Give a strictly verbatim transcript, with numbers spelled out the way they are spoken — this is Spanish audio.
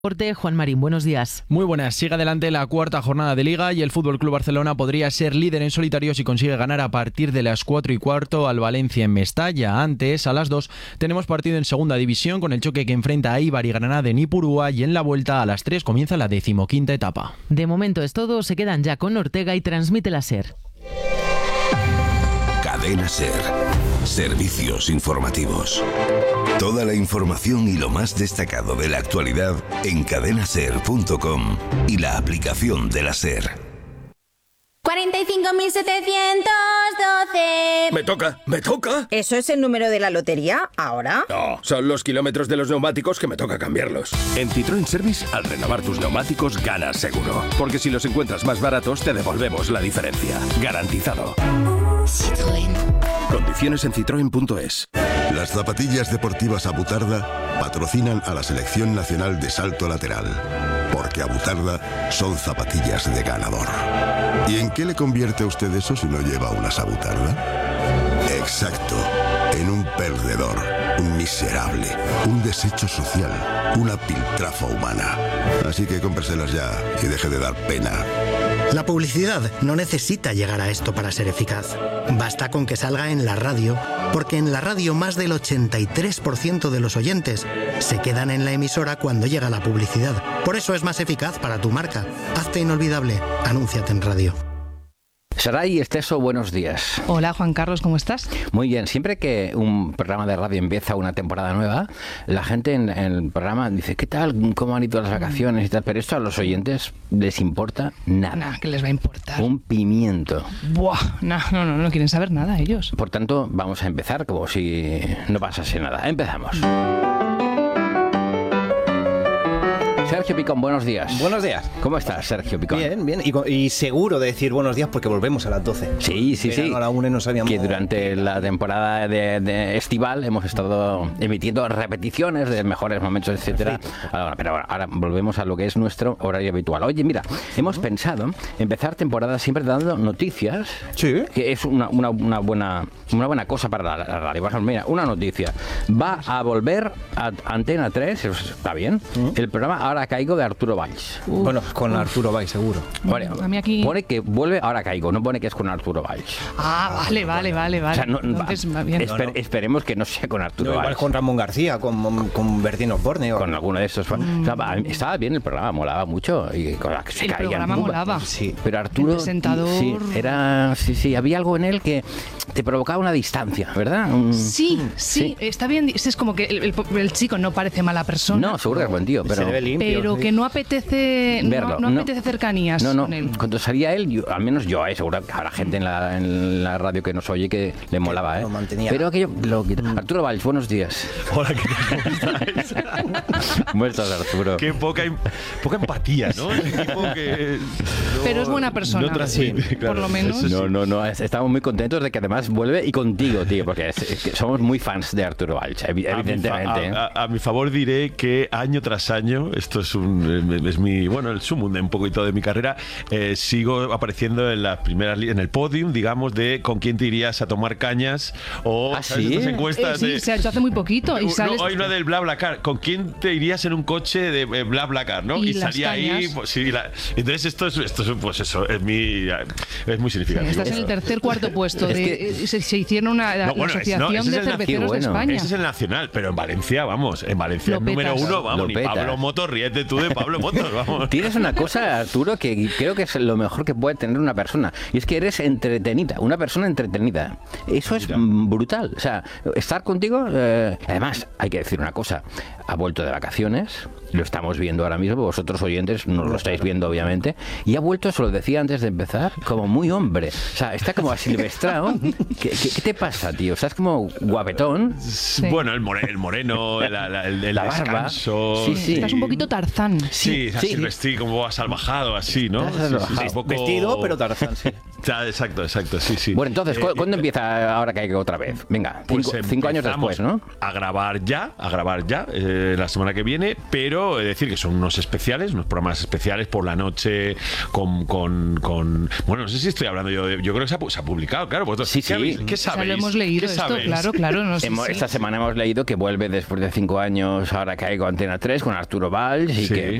Deporte, Juan Marín, buenos días. Muy buenas. Sigue adelante la cuarta jornada de Liga y el F C Barcelona podría ser líder en solitario si consigue ganar a partir de las cuatro y cuarto al Valencia en Mestalla. Antes, a las dos, tenemos partido en segunda división con el choque que enfrenta a Eibar y Granada en Ipurúa, y en la vuelta a las tres comienza la decimoquinta etapa. De momento es todo, se quedan ya con Ortega y transmite la SER. Cadena SER. Servicios informativos. Toda la información y lo más destacado de la actualidad en cadena ser punto com y la aplicación de la SER. cuarenta y cinco mil setecientos doce. Me toca, me toca. ¿Eso es el número de la lotería ahora? No, son los kilómetros de los neumáticos que me toca cambiarlos. En Citroën Service, al renovar tus neumáticos, ganas seguro. Porque si los encuentras más baratos, te devolvemos la diferencia. Garantizado. Citroën. Condiciones en citroen punto es. Las zapatillas deportivas Abutarda patrocinan a la Selección Nacional de Salto Lateral. Porque Abutarda son zapatillas de ganador. ¿Y en qué le convierte a usted eso si no lleva unas Abutarda? Exacto, en un perdedor, un miserable, un desecho social, una piltrafa humana. Así que cómpreselas ya y deje de dar pena. La publicidad no necesita llegar a esto para ser eficaz. Basta con que salga en la radio, porque en la radio más del ochenta y tres por ciento de los oyentes se quedan en la emisora cuando llega la publicidad. Por eso es más eficaz para tu marca. Hazte inolvidable. Anúnciate en radio. Saray Esteso, buenos días. Hola, Juan Carlos, ¿cómo estás? Muy bien. Siempre que un programa de radio empieza una temporada nueva, la gente en, en el programa dice, ¿qué tal? ¿Cómo han ido las vacaciones y tal? Pero esto a los oyentes les importa nada. Nada, ¿qué les va a importar? Un pimiento. Buah, no, no, no, no quieren saber nada ellos. Por tanto, vamos a empezar como si no pasase nada. Empezamos. Sergio Picón, buenos días. Buenos días. ¿Cómo estás, Sergio Picón? Bien, bien. Y, y seguro de decir buenos días porque volvemos a las doce. Sí, sí, sí. A la una no sabíamos... Que durante la temporada de, de estival hemos estado emitiendo repeticiones de mejores momentos, etcétera. Ahora, pero ahora, ahora volvemos a lo que es nuestro horario habitual. Oye, mira, hemos uh-huh. pensado empezar temporada siempre dando noticias. Sí. Que es una, una, una, buena, una buena cosa para la, la radio. Por ejemplo, mira, una noticia. Va a volver a Antena tres, está bien, uh-huh. el programa Ahora Caigo de Arturo Valls. Uh, bueno, con uh. Arturo Valls, seguro. Vale, a mí aquí... Pone que vuelve Ahora Caigo, no pone que es con Arturo Valls. Ah, vale, vale, vale, vale. O sea, no, Entonces, va bien. Esper, no, no. Esperemos que no sea con Arturo no, Valls. Igual con Ramón García, con, con Bertino Osborne. O... Con alguno de estos. Mm. O sea, estaba bien el programa, molaba mucho. Y con la que se el caían, programa ¡pum! Molaba. Sí, pero Arturo... El presentador... Sí, era, sí, sí, había algo en él que te provocaba una distancia, ¿verdad? Un... Sí, sí, sí, está bien. Es como que el, el, el chico no parece mala persona. No, seguro que es buen tío, pero... Se ve limpio, pero sí. que no apetece, verlo, no, no no apetece cercanías no, no. con él. Cuando salía él, yo, al menos yo, eh, seguro que habrá gente en la, en la radio que nos oye que le molaba, ¿eh? Pero aquello lo quita. Mm. Arturo Valls, buenos días. Hola, ¿qué tal? ¿Cómo estáis? ¿Cómo estás, Arturo? Qué poca, poca empatía, ¿no? El equipo que no, pero es buena persona, no transmite, sí, claro, por lo menos. No, no, no, estamos muy contentos de que además vuelve y contigo, tío, porque es, es que somos muy fans de Arturo Valls, evidentemente. A mi, fa, a, a, a mi favor diré que año tras año, esto es un es mi, bueno, el sumum de un poquito de mi carrera, eh, sigo apareciendo en las primeras en el podium, digamos, de con quién te irías a tomar cañas o ¿Ah, ¿sabes? sí? Estas encuestas. Eh, sí, de, se ha hecho hace muy poquito. Y sales... No, hay una del BlaBlaCar. ¿Con quién te irías en un coche de eh, BlaBlaCar, no? Y, y salía cañas. ahí, pues, sí, la, entonces esto es, esto es, pues eso, es mi, es muy significativo. Sí, estás en el tercer cuarto puesto. De, que, se, se hicieron una la, no, bueno, la asociación es, no, de cerveceros bueno. de España. Ese es el nacional, pero en Valencia, vamos, en Valencia el número uno, vamos, ni Pablo Motos, ríete tú de Pablo Motos, vamos. Tienes una cosa, Arturo, que creo que es lo mejor que puede tener una persona, y es que eres entretenida, una persona entretenida. Eso es brutal. O sea, estar contigo, eh, además, hay que decir una cosa, ha vuelto de vacaciones, lo estamos viendo ahora mismo, vosotros oyentes no lo estáis viendo obviamente, y ha vuelto, se lo decía antes de empezar, como muy hombre. O sea, está como asilvestrado. ¿Qué, qué, ¿Qué te pasa, tío? ¿Estás como guapetón? Sí. Bueno, el, more, el moreno, el, el, el, el la barba. Descanso. Sí, sí. Estás un poquito Tarzán. Sí, sí, sí. asilvestrado, como salvajado, así, ¿no? Sí, sí, sí, sí, poco... Vestido, pero Tarzán, sí. Exacto, exacto, sí, sí. Bueno, entonces, Eh, ¿cuándo eh, empieza Ahora que hay otra vez? Venga, Pues cinco, cinco años empezamos después, ¿no? A grabar ya, a grabar ya, eh, la semana que viene, pero es decir que son unos especiales, unos programas especiales por la noche con, con, con bueno, no sé si estoy hablando yo, de, yo creo que se ha, pu- se ha publicado, claro, vosotros, Sí, ¿qué, sí. habéis- ¿qué O sea, sabéis? lo hemos leído ¿Qué esto, sabéis? claro, claro. No sé, Hemos- sí. Esta semana hemos leído que vuelve después de cinco años Ahora que hay con Antena tres, con Arturo Valls y Sí. que